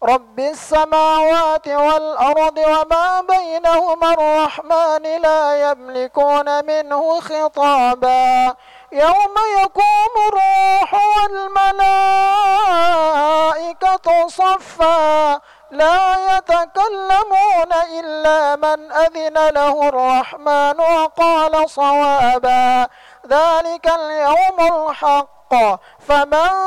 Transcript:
رب السماوات والأرض وما بينهما الرحمن لا يملكون منه خطابا يوم يقوم الروح والملائكة صفا لا يتكلمون إلا من أذن له الرحمن وقال صوابا ذلك اليوم الحق فمن